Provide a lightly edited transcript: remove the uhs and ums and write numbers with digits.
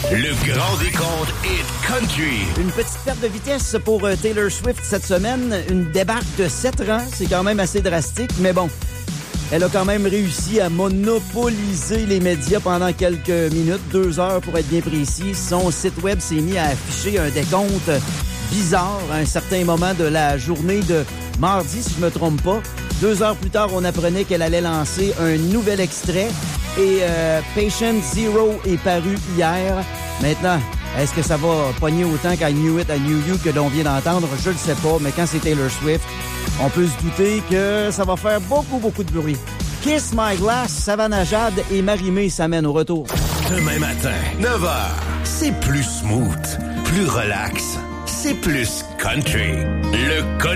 Le grand décompte Hit Country. Une petite perte de vitesse pour Taylor Swift cette semaine. Une débarque de 7 rangs, c'est quand même assez drastique, mais bon. Elle a quand même réussi à monopoliser les médias pendant quelques minutes, 2 heures pour être bien précis. Son site web s'est mis à afficher un décompte bizarre à un certain moment de la journée de mardi, si je me trompe pas. 2 heures plus tard, on apprenait qu'elle allait lancer un nouvel extrait. Et Patient Zero est paru hier. Maintenant, est-ce que ça va pogner autant qu'à Knew It, I Knew You que l'on vient d'entendre? Je le sais pas, mais quand c'est Taylor Swift, on peut se douter que ça va faire beaucoup de bruit. Kiss My Glass, Savannah Jade et Marie-Mé s'amènent au retour. Demain matin, 9h, c'est plus smooth, plus relax, c'est plus country. Le country.